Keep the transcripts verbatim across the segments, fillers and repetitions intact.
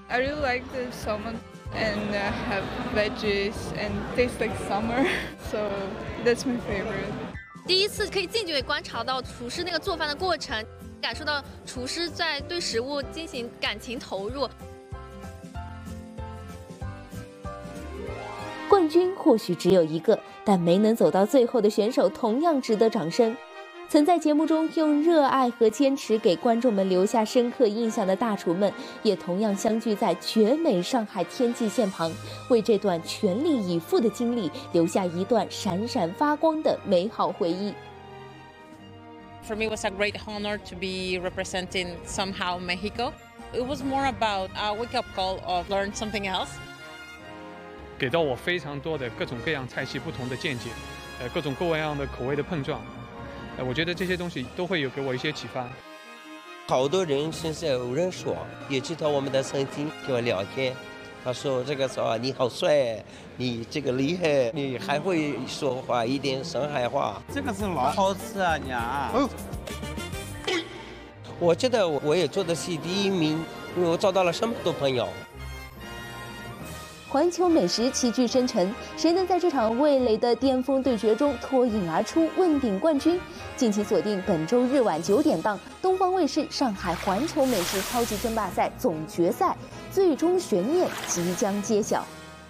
I really like the salmon and uh, have veggies and taste like summer, so that's my favorite. 第一次可以近距离观察到厨师那个做饭的过程，感受到厨师在对食物进行感情投入。 冠军或许只有一个，但没能走到最后的选手同样值得掌声。曾在节目中用热爱和坚持给观众们留下深刻印象的大厨们，也同样相聚在绝美上海天际线旁，为这段全力以赴的经历留下一段闪闪发光的美好回忆。 For me, it was a great honor to be representing somehow Mexico. It was more about a wake-up call of learn something else. 给到我非常多的各种各样菜系不同的见解，呃，各种各样的口味的碰撞。呃，我觉得这些东西都会有给我一些启发。 好多人现在有人说，也知道我们的餐厅跟我聊天，他说这个说你好帅，你这个厉害，你还会说话一点上海话。 这个是老好吃啊，娘。哦， 我觉得我也做的是第一名，因为我找到了这么多朋友。 环球美食齐聚深城，谁能在这场味蕾的巅峰对决中脱颖而出，问鼎冠军？敬请锁定本周日晚九点档，东方卫视上海环球美食超级争霸赛总决赛，最终悬念即将揭晓。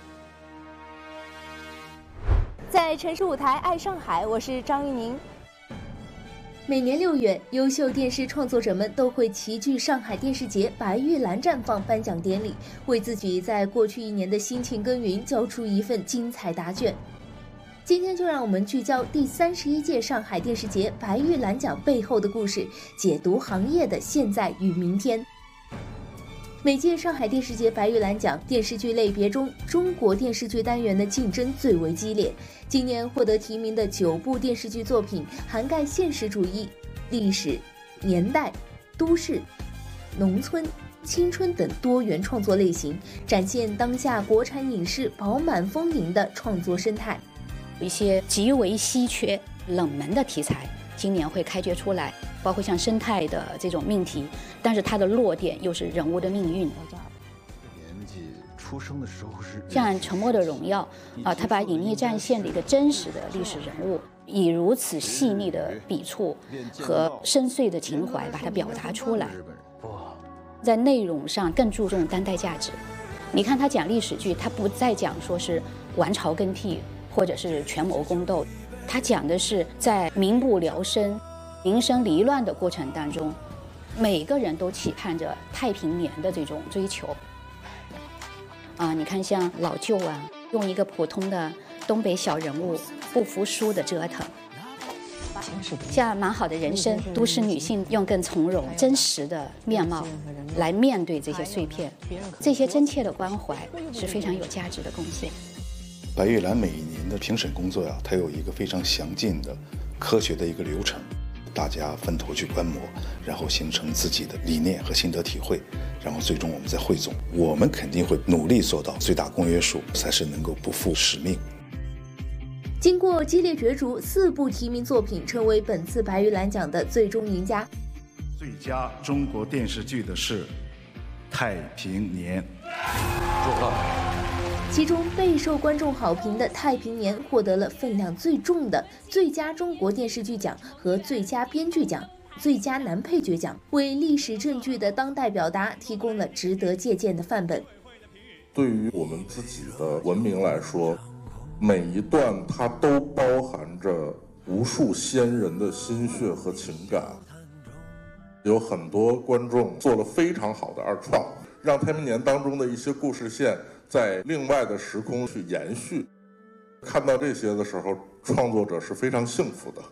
在城市舞台爱上海，我是张玉宁。每年六月，优秀电视创作者们都会齐聚上海电视节白玉兰绽放颁奖典礼，为自己在过去一年的辛勤耕耘交出一份精彩答卷。今天就让我们聚焦第三十一届上海电视节白玉兰奖背后的故事，解读行业的现在与明天。每届上海电视节白玉兰奖电视剧类别中，中国电视剧单元的竞争最为激烈。今年获得提名的九部电视剧作品，涵盖现实主义、历史、年代、都市、农村、青春等多元创作类型，展现当下国产影视饱满丰盈的创作生态。 一些极为稀缺、冷门的题材，今年会开掘出来，包括像生态的这种命题，但是它的落点又是人物的命运。 年纪出生的时候是像《沉默的荣耀》啊，它把隐匿战线的一个真实的历史人物，以如此细腻的笔触和深邃的情怀把它表达出来。在内容上更注重当代价值。你看他讲历史剧，他不再讲说是王朝更替或者是权谋宫斗，他讲的是在民不聊生、民生离乱的过程当中，每个人都期盼着太平年的这种追求。啊，你看像老舅啊，用一个普通的东北小人物不服输的折腾，像蛮好的人生，都市女性用更从容真实的面貌来面对这些碎片，这些真切的关怀是非常有价值的贡献。 白玉兰每一年的评审工作呀、啊，它有一个非常详尽的科学的一个流程，大家分头去观摩，然后形成自己的理念和心得体会，然后最终我们再汇总。我们肯定会努力做到最大公约数，才是能够不负使命。 经过激烈角逐，四部提名作品成为本次白玉兰奖的最终赢家。 最佳中国电视剧的是《太平年》， 祝贺。其中备受观众好评的《太平年》获得了分量最重的最佳中国电视剧奖和最佳编剧奖、最佳男配角奖，为历史正剧的当代表达提供了值得借鉴的范本。 对于我们自己的文明来说，每一段它都包含着无数先人的心血和情感。有很多观众做了非常好的二创，让太平年当中的一些故事线在另外的时空去延续。看到这些的时候，创作者是非常幸福的。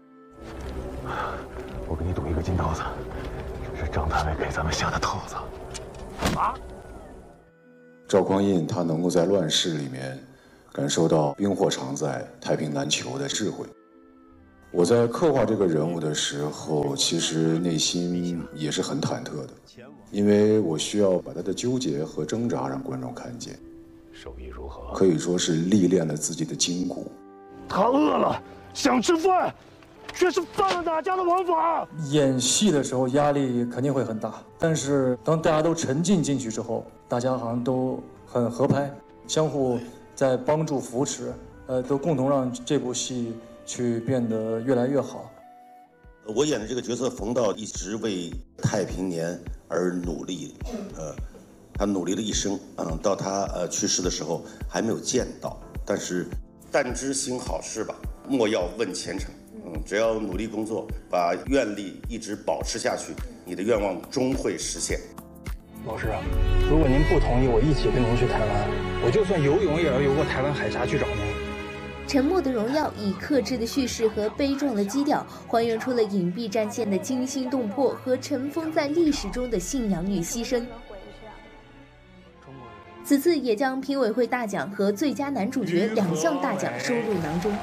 我给你赌一个金刀子，是张大伟给咱们下的套子。啊！ 赵匡胤他能够在乱世里面感受到冰火常在、太平难求的智慧。我在刻画这个人物的时候，其实内心也是很忐忑的，因为我需要把他的纠结和挣扎让观众看见。 手艺如何？ 可以说是历练了自己的筋骨。 他饿了，想吃饭。 这是犯了哪家的王法？ 演戏的时候压力肯定会很大，但是当大家都沉浸进去之后，大家好像都很合拍，相互在帮助扶持，呃，都共同让这部戏去变得越来越好。 我演的这个角色冯道一直为太平年而努力，呃，他努力了一生，嗯，到他呃去世的时候还没有见到，但是但知行好事吧，莫要问前程。嗯，只要努力工作，把愿力一直保持下去，你的愿望终会实现。 老师啊，如果您不同意我一起跟您去台湾，我就算游泳也要游过台湾海峡去找您。 沉默的荣耀以克制的叙事和悲壮的基调，还原出了隐蔽战线的惊心动魄和尘封在历史中的信仰与牺牲。此次也将评委会大奖和最佳男主角两项大奖收入囊中。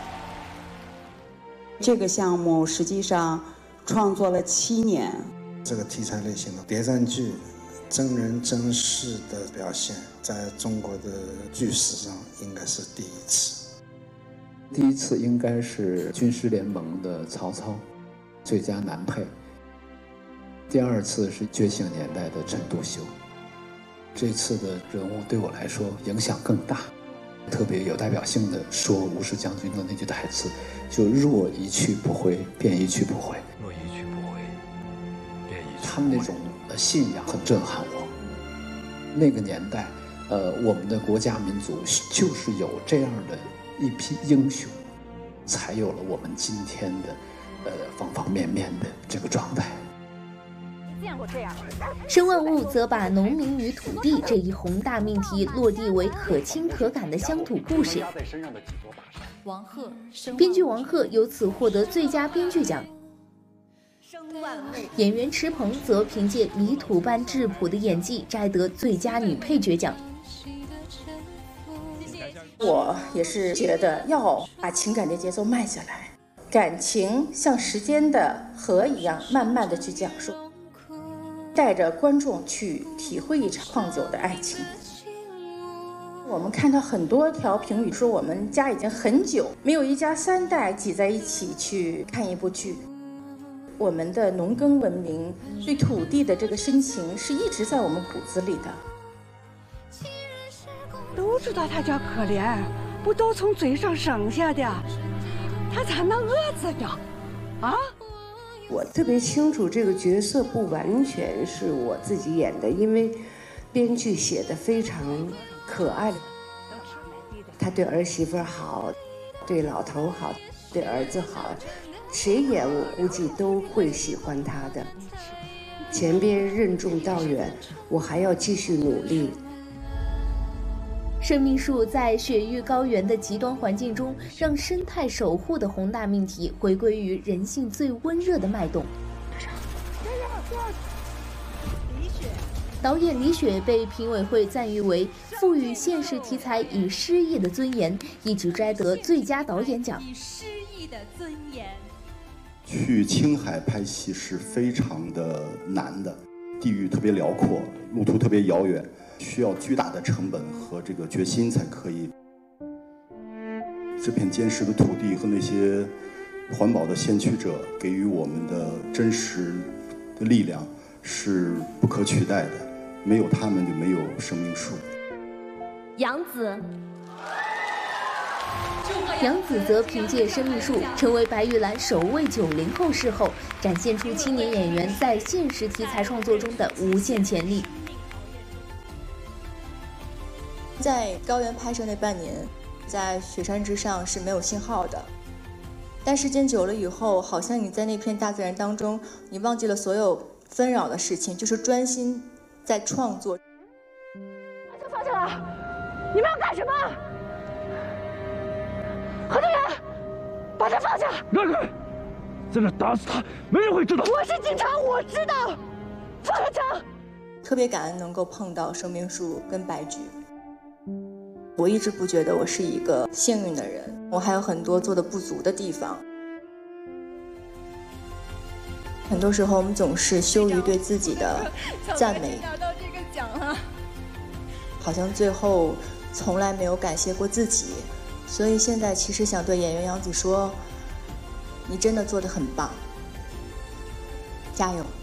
这个项目实际上创作了七年。 这个题材类型的谍战剧，真人真事的表现，在中国的剧史上应该是第一次。 第一次应该是军师联盟的曹操，最佳男配。第二次是觉醒年代的陈独秀。这次的人物对我来说影响更大。特别有代表性的说吴氏将军的那句台词，就若一去不回，便一去不回。 若一去不回，便一去不回。 他们那种信仰很震撼我。那个年代，呃，我们的国家民族就是有这样的一批英雄，才有了我们今天的，呃，方方面面的这个状态。 见过这样。申万物则把农民与土地这一宏大命题落地为可亲可感的乡土故事。 王鹤， 编剧王鹤由此获得最佳编剧奖。演员池鹏则凭借泥土般质朴的演技摘得最佳女配角奖。 我也是觉得要把情感的节奏慢下来，感情像时间的河一样，慢慢的去讲述。带着观众去体会一场旷久的爱情。我们看到很多条评语说，我们家已经很久没有一家三代挤在一起去看一部剧。我们的农耕文明对土地的这个深情是一直在我们骨子里的。 都知道他叫可怜，不都从嘴上省下的，他咋能饿死的啊？ 我特别清楚这个角色不完全是我自己演的，因为编剧写的非常可爱。他对儿媳妇好，对老头好，对儿子好，谁演我估计都会喜欢他的。前边任重道远，我还要继续努力。 生命树在雪域高原的极端环境中，让生态守护的宏大命题回归于人性最温热的脉动。导演李雪被评委会赞誉为赋予现实题材以诗意的尊严，一举摘得最佳导演奖。 以诗意的尊严。 去青海拍戏是非常的难的，地域特别辽阔，路途特别遥远。需要巨大的成本和这个决心才可以。这片坚实的土地和那些环保的先驱者给予我们的真实的力量是不可取代的，没有他们就没有生命树。 杨紫，杨紫则凭借《生命树》成为白玉兰首位九零后视后，展现出青年演员在现实题材创作中的无限潜力。 在高原拍摄那半年，在雪山之上是没有信号的，但时间久了以后，好像你在那片大自然当中，你忘记了所有纷扰的事情，就是专心在创作。 就放下了，你们要干什么？何队员，把他放下！ 让开，在这打死他，没人会知道。 我是警察，我知道。放下枪！ 特别感恩能够碰到生命树跟白菊。我一直不觉得我是一个幸运的人，我还有很多做的不足的地方。很多时候我们总是羞于对自己的赞美， 拿到这个奖了， 好像最后从来没有感谢过自己。所以现在其实想对演员杨紫说， 你真的做得很棒，加油！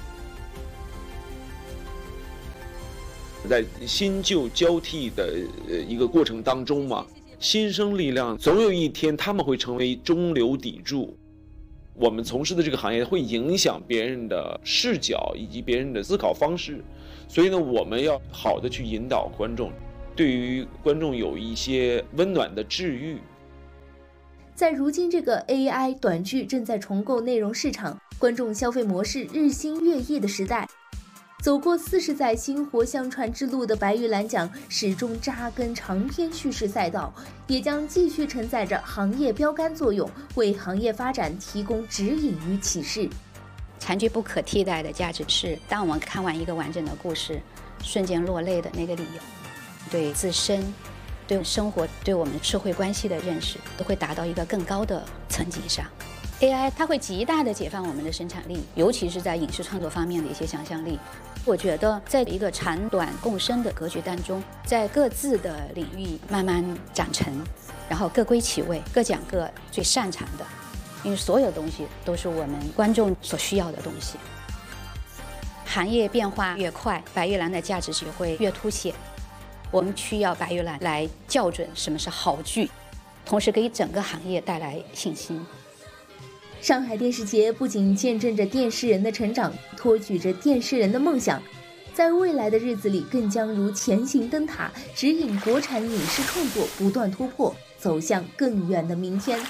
在新旧交替的呃一个过程当中嘛，新生力量总有一天他们会成为中流砥柱。我们从事的这个行业会影响别人的视角以及别人的思考方式，所以呢，我们要好的去引导观众，对于观众有一些温暖的治愈。 在如今这个 A I 短剧正在重构内容市场、观众消费模式日新月异的时代，走过四十载薪火相传之路的白玉兰奖始终扎根长篇叙事赛道，也将继续承载着行业标杆作用，为行业发展提供指引与启示。 残剧不可替代的价值是，当我们看完一个完整的故事，瞬间落泪的那个理由，对自身、对生活、对我们社会关系的认识，都会达到一个更高的层级上。A I 它会极大的解放我们的生产力，尤其是在影视创作方面的一些想象力。我觉得在一个长短共生的格局当中，在各自的领域慢慢长成，然后各归其位，各讲各最擅长的，因为所有东西都是我们观众所需要的东西。行业变化越快，白玉兰的价值就会越凸显。我们需要白玉兰来校准什么是好剧，同时给整个行业带来信心。 上海电视节不仅见证着电视人的成长，托举着电视人的梦想，在未来的日子里更将如前行灯塔，指引国产影视创作不断突破，走向更远的明天。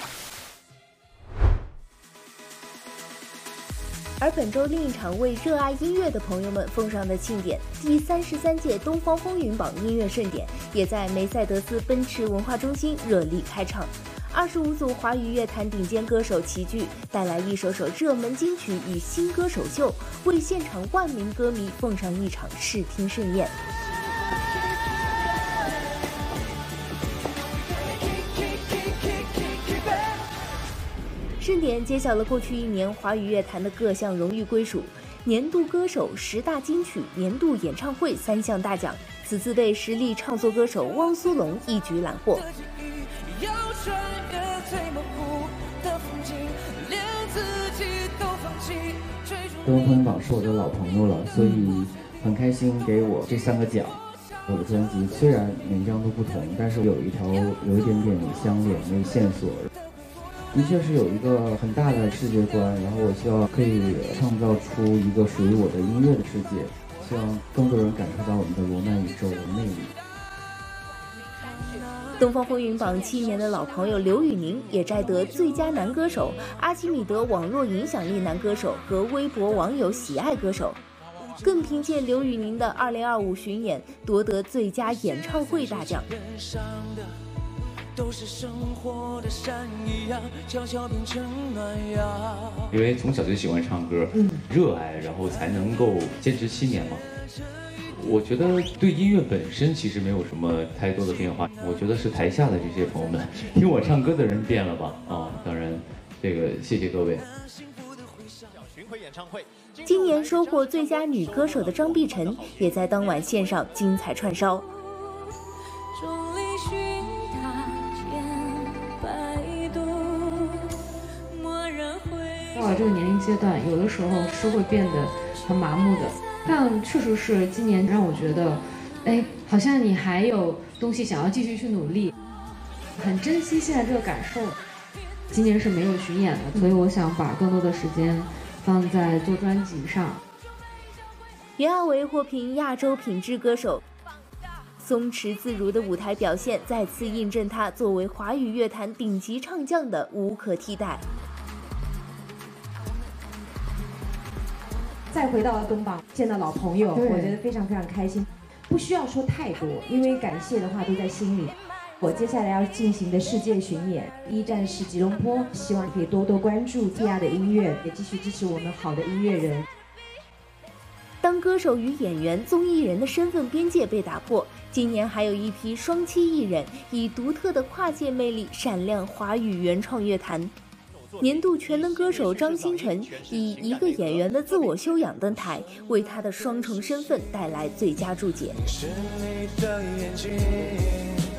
而本周另一场为热爱音乐的朋友们奉上的庆典，第三十三届东方风云榜音乐盛典，也在梅赛德斯奔驰文化中心热力开唱。二十五组华语乐坛顶尖歌手齐聚，带来一首首热门金曲与新歌首秀，为现场万名歌迷奉上一场视听盛宴。盛典揭晓了过去一年华语乐坛的各项荣誉归属，年度歌手、十大金曲、年度演唱会三项大奖，此次被实力唱作歌手汪苏泷一举揽获。 东方风云榜是我的老朋友了，所以很开心给我这三个奖。我的专辑虽然每张都不同，但是有一条有一点点相连的线索，的确是有一个很大的世界观，然后我希望可以创造出一个属于我的音乐的世界，希望更多人感受到我们的罗曼宇宙的魅力。 东方风云榜七年的老朋友刘宇宁也摘得最佳男歌手、阿基米德网络影响力男歌手和微博网友喜爱歌手，更凭借刘宇宁的二零二五巡演夺得最佳演唱会大奖。 都是生活的山一样，悄悄变成暖阳。 因为从小就喜欢唱歌，嗯，热爱，然后才能够坚持七年嘛。我觉得对音乐本身其实没有什么太多的变化，我觉得是台下的这些朋友们听我唱歌的人变了吧？啊、哦，当然，这个谢谢各位。 今年收获最佳女歌手的张碧晨也在当晚线上精彩串烧。 到了这个年龄阶段，有的时候是会变得很麻木的，但确实是今年让我觉得，哎，好像你还有东西想要继续去努力，很珍惜现在这个感受。今年是没有巡演的，所以我想把更多的时间放在做专辑上。 袁娅维获评亚洲品质歌手，松弛自如的舞台表现再次印证她作为华语乐坛顶级唱将的无可替代。 再回到东榜，见到老朋友，我觉得非常非常开心。不需要说太多，因为感谢的话都在心里。我接下来要进行的世界巡演，一站是吉隆坡，希望可以多多关注 T R 的音乐，也继续支持我们好的音乐人。 当歌手与演员、综艺人的身份边界被打破，今年还有一批双栖艺人以独特的跨界魅力闪亮华语原创乐坛。年度全能歌手张新成以一个演员的自我修养登台，为他的双重身份带来最佳注解。是你的眼睛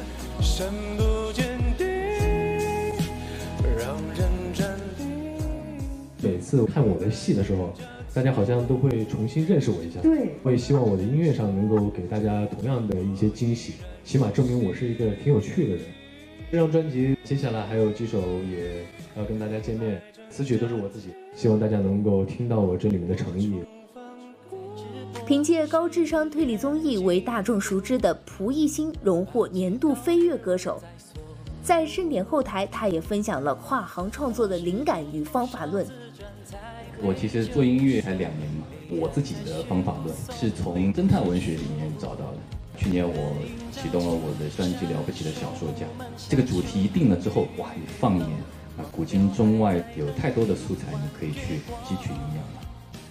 深不见底，让人站定。 每次看我的戏的时候，大家好像都会重新认识我一下。 对， 我也希望我的音乐上能够给大家同样的一些惊喜，起码证明我是一个挺有趣的人。这张专辑接下来还有几首也要跟大家见面，词曲都是我自己，希望大家能够听到我这里面的诚意。 凭借高智商推理综艺为大众熟知的蒲熠星荣获年度飞跃歌手。在盛典后台，他也分享了跨行创作的灵感与方法论。 我其实做音乐才两年嘛，我自己的方法论是从侦探文学里面找到的。去年我启动了我的专辑《了不起的小说家》，这个主题定了之后，哇，你放眼啊古今中外，有太多的素材你可以去汲取营养了。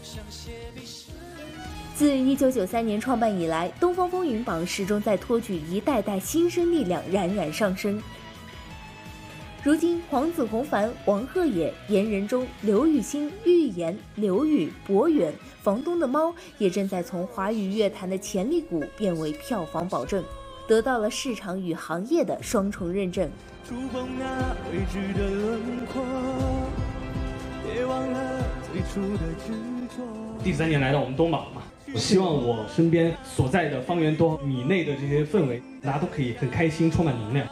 自一九九三年创办以来，东方风云榜始终在托举一代代新生力量冉冉上升。如今，黄子弘凡、王鹤野、严仁中、刘雨昕、喻言、刘宇、博远、房东的猫也正在从华语乐坛的潜力股变为票房保证，得到了市场与行业的双重认证。 触碰那未知的轮廓，别忘了最初的执着。 第三年来到我们东榜嘛，我希望我身边所在的方圆多少米内的这些氛围，大家都可以很开心，充满能量。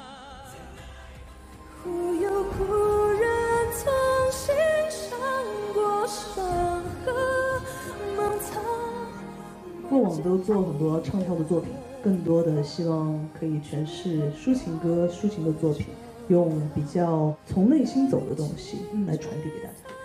过往都做很多唱跳的作品，更多的希望可以诠释抒情歌、抒情的作品，用比较从内心走的东西来传递给大家。